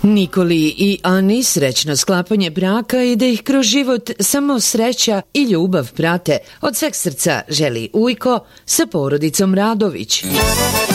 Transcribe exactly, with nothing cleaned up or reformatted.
Nikoli i Ani srećno sklapanje braka i da ih kroz život samo sreća i ljubav prate. Od sveg srca želi Ujko sa porodicom Radović.